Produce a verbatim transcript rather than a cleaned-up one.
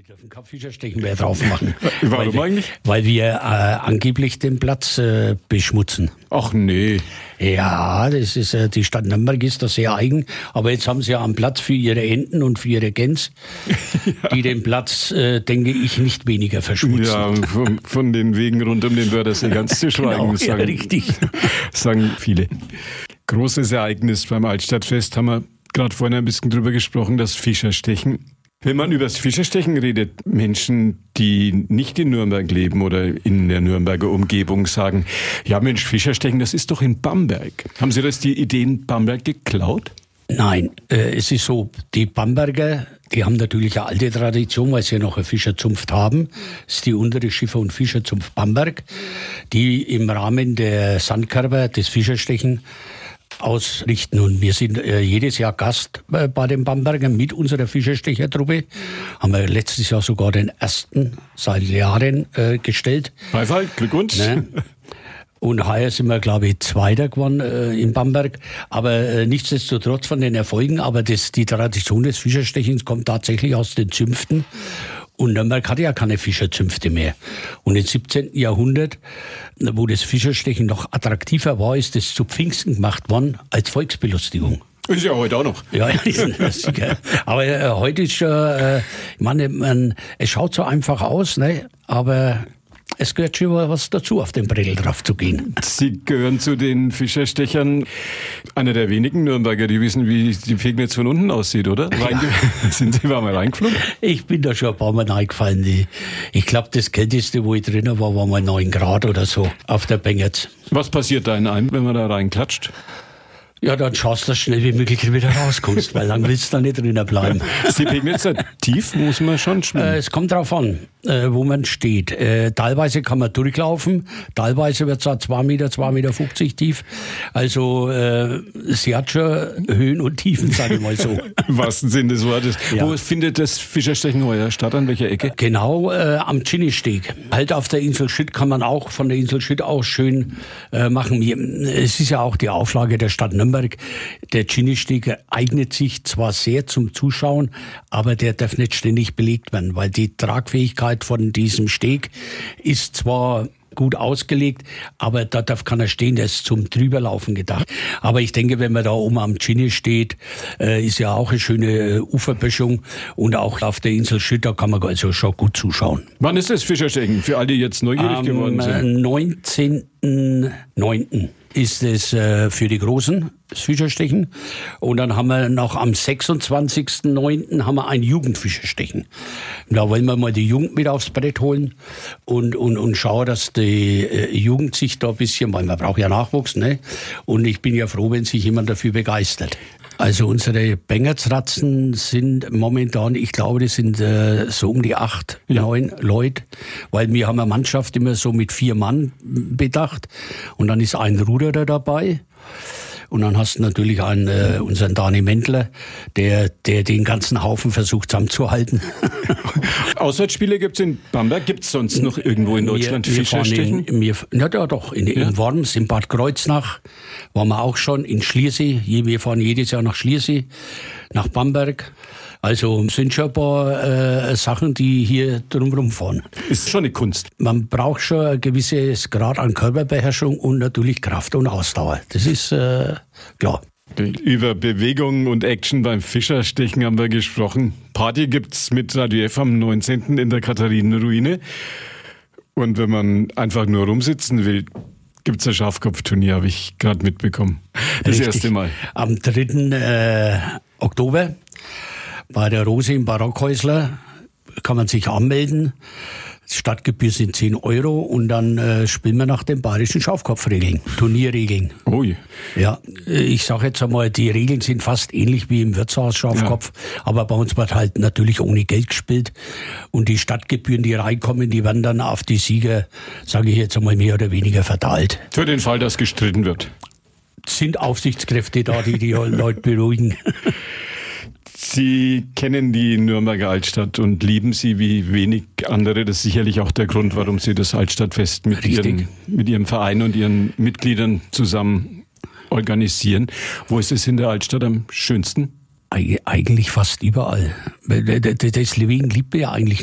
dürfen kein Fischerstechen mehr drauf machen. Warum weil wir, eigentlich? Weil wir äh, angeblich den Platz äh, beschmutzen. Ach nee. Ja, das ist äh, die Stadt Nürnberg ist da sehr eigen. Aber jetzt haben sie ja einen Platz für ihre Enten und für ihre Gänse, ja. die den Platz, äh, denke ich, nicht weniger verschmutzen. Ja, von, von den Wegen rund um den Wörthersee ganz zu schweigen. Genau, sagen, ja, richtig. Sagen viele. Großes Ereignis beim Altstadtfest, haben wir gerade vorhin ein bisschen drüber gesprochen, das Fischerstechen. Wenn man über das Fischerstechen redet, Menschen, die nicht in Nürnberg leben oder in der Nürnberger Umgebung sagen, ja Mensch, Fischerstechen, das ist doch in Bamberg. Haben Sie das die Idee in Bamberg geklaut? Nein, äh, es ist so, die Bamberger, die haben natürlich eine alte Tradition, weil sie ja noch eine Fischerzunft haben. Das ist die untere Schiffer- und Fischerzunft Bamberg, die im Rahmen der Sandkarber des Fischerstechen ausrichten. Und wir sind äh, jedes Jahr Gast äh, bei den Bambergern mit unserer Fischerstechertruppe. Haben wir letztes Jahr sogar den ersten seit Jahren äh, gestellt. Beifall, Glückwunsch. Ne? Und heuer sind wir, glaube ich, Zweiter geworden äh, in Bamberg. Aber äh, nichtsdestotrotz von den Erfolgen, aber das, die Tradition des Fischerstechens kommt tatsächlich aus den Zünften. Und Nürnberg hatte ja keine Fischerzünfte mehr. Und im siebzehnten Jahrhundert, wo das Fischerstechen noch attraktiver war, ist das zu Pfingsten gemacht worden als Volksbelustigung. Ist ja heute auch noch. Ja, sicher. Aber äh, heute ist schon, äh, ich meine, man, es schaut so einfach aus, ne? Aber es gehört schon was dazu, auf den Bredel drauf zu gehen. Sie gehören zu den Fischerstechern, einer der wenigen Nürnberger, die wissen, wie die Pegnitz von unten aussieht, oder? Ja. Sind Sie mal reingeflogen? Ich bin da schon ein paar Mal reingefallen. Ich glaube, das Kälteste, wo ich drinnen war, war mal neun Grad oder so auf der Pegnitz. Was passiert da in einem, wenn man da reinklatscht? Ja, dann schaust du, dass schnell wie möglich wieder rauskommst, weil dann willst du da nicht drinnen bleiben. Ist die Pegnitz tief, muss man schon schwimmen? Äh, es kommt drauf an, äh, wo man steht. Äh, teilweise kann man durchlaufen, teilweise wird es auch zwei Meter, zwei Meter fünfzig tief. Also äh, sie hat schon Höhen und Tiefen, sage ich mal so. Im wahrsten Sinne des Wortes. Ja. Wo findet das Fischerstechen heuer statt? An welcher Ecke? Genau äh, am Ginny-Steg. Halt auf der Insel Schütt kann man auch, von der Insel Schütt aus schön äh, machen. Es ist ja auch die Auflage der Stadt Nürnberg. Der Ginny-Steg eignet sich zwar sehr zum Zuschauen, aber der darf nicht ständig belegt werden, weil die Tragfähigkeit von diesem Steg ist zwar gut ausgelegt, aber da darf keiner stehen, der ist zum Drüberlaufen gedacht. Aber ich denke, wenn man da oben am Ginny steht, äh, ist ja auch eine schöne äh, Uferböschung und auch auf der Insel Schütt, da kann man also schon gut zuschauen. Wann ist das Fischerstechen? Für alle, die jetzt neugierig am geworden sind. Am neunzehnten neunten ist es äh, für die Großen, das Fischerstechen. Und dann haben wir noch am sechsundzwanzigsten neunten haben wir ein Jugendfischerstechen. Da wollen wir mal die Jugend mit aufs Brett holen und, und, und schauen, dass die äh, Jugend sich da ein bisschen, weil man braucht ja Nachwuchs, ne? Und ich bin ja froh, wenn sich jemand dafür begeistert. Also unsere Bengertsratzen sind momentan, ich glaube, das sind äh, so um die acht, ja. neun Leute, weil wir haben eine Mannschaft immer so mit vier Mann bedacht und dann ist ein Ruderer dabei. Und dann hast du natürlich einen, äh, unseren Dani Mendler, der, der den ganzen Haufen versucht zusammenzuhalten. Auswärtsspiele gibt es in Bamberg, gibt es sonst noch irgendwo in Deutschland wir, wir Fischerstechen? In, wir, ja, ja, doch, in, ja. in Worms, in Bad Kreuznach waren wir auch schon, in Schliersee, wir fahren jedes Jahr nach Schliersee, nach Bamberg. Also sind schon ein paar äh, Sachen, die hier drumherum fahren. Ist schon eine Kunst. Man braucht schon ein gewisses Grad an Körperbeherrschung und natürlich Kraft und Ausdauer. Das ist äh, klar. Über Bewegung und Action beim Fischerstechen haben wir gesprochen. Party gibt's mit Radio F am neunzehnten in der Katharinenruine. Und wenn man einfach nur rumsitzen will, gibt's ein Schafkopfturnier, habe ich gerade mitbekommen. Das Richtig. erste Mal. Am dritten Äh, Oktober bei der Rose im Barockhäusler kann man sich anmelden. Stadtgebühr sind zehn Euro und dann äh, spielen wir nach den bayerischen Schafkopfregeln, Turnierregeln. Ui. Ja, ich sage jetzt einmal, die Regeln sind fast ähnlich wie im Wirtshaus Schafkopf, ja. Aber bei uns wird halt natürlich ohne Geld gespielt und die Stadtgebühren, die reinkommen, die werden dann auf die Sieger, sage ich jetzt einmal, mehr oder weniger verteilt. Für den Fall, dass gestritten wird. Sind Aufsichtskräfte da, die die Leute beruhigen. Sie kennen die Nürnberger Altstadt und lieben sie wie wenig andere. Das ist sicherlich auch der Grund, warum Sie das Altstadtfest mit, ihren, mit Ihrem Verein und Ihren Mitgliedern zusammen organisieren. Wo ist es in der Altstadt am schönsten? Eigentlich fast überall. Deswegen liebt man ja eigentlich